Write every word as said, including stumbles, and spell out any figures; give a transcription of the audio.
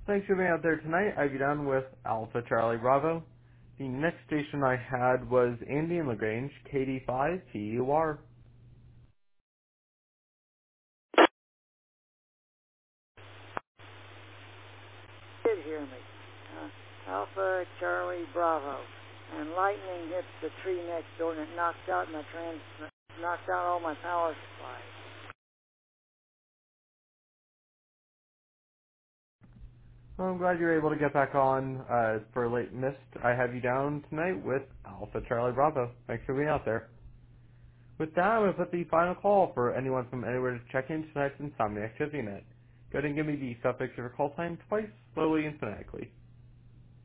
Thanks for being out there tonight. I get on with Alpha Charlie Bravo. The next station I had was Andy and LaGrange, K D five T U R. Did hear me. Uh, Alpha Charlie Bravo. And lightning hit the tree next door and it knocked out my trans knocked out all my power supplies. Well, I'm glad you're able to get back on uh, for late missed. I have you down tonight with Alpha Charlie Bravo. Thanks for being out there. With that, I'm going to put the final call for anyone from anywhere to check in tonight's Insomniac Activity Net. Go ahead and give me the suffix of your call time twice, slowly and phonetically.